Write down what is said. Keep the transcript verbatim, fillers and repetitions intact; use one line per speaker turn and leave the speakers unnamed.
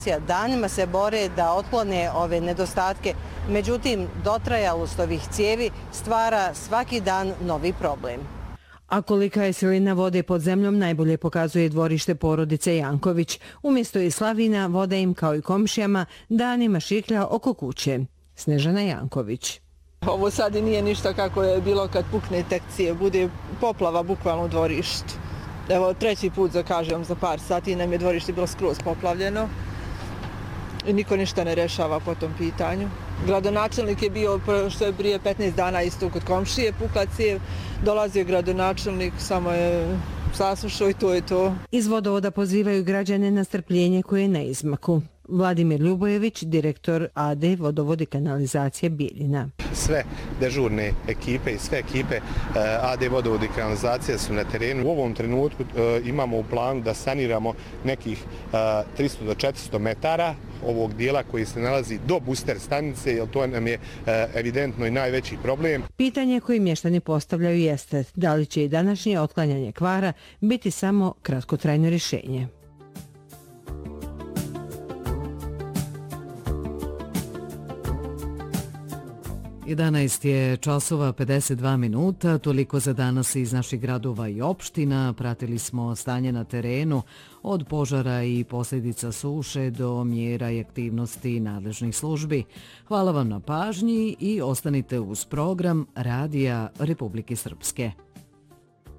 Danima se bore da otklone ove nedostatke, međutim dotrajalost ovih cijevi stvara svaki dan novi problem. A kolika je silina vode pod zemljom najbolje pokazuje dvorište porodice Janković. Umjesto i slavina, voda im kao i komšijama danima šiklja oko kuće. Snežana Janković.
Ovo sad i nije ništa kako je bilo kad pukne tekcije, bude poplava bukvalno u dvorištu. Evo treći put zakažem za par sati nam je dvorište bilo skroz poplavljeno i niko ništa ne rešava po tom pitanju. Gradonačelnik je bio što je prije petnaest dana isto kod komšije, pukla cijev, dolazio gradonačelnik, samo je saslušao i to je to.
Iz vodovoda pozivaju građane na strpljenje koje je na izmaku. Vladimir Ljubojević, direktor A D vodovod i kanalizacije Bijeljina.
Sve dežurne ekipe i sve ekipe A D vodovod i kanalizacije su na terenu. U ovom trenutku imamo u planu da saniramo nekih tristo do četiristo metara ovog dijela koji se nalazi do booster stanice, jer to nam je evidentno i najveći problem.
Pitanje koje mještani postavljaju jeste da li će i današnje otklanjanje kvara biti samo kratkotrajno rješenje.
jedanaest je časova pedeset dva minuta, toliko za danas iz naših gradova i opština. Pratili smo stanje na terenu od požara i posljedica suše do mjera i aktivnosti nadležnih službi. Hvala vam na pažnji i ostanite uz program Radija Republike Srpske.